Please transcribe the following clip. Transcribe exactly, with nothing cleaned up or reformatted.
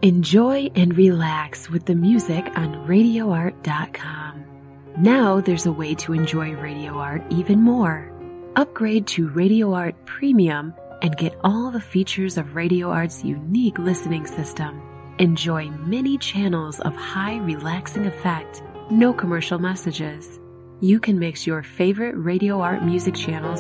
Enjoy and relax with the music on radio art dot com. Now there's a way to enjoy Radio Art even more. Upgrade to Radio Art Premium and get all the features of Radio Art's unique listening system. Enjoy many channels of high relaxing effect, no commercial messages. You can mix your favorite Radio Art music channels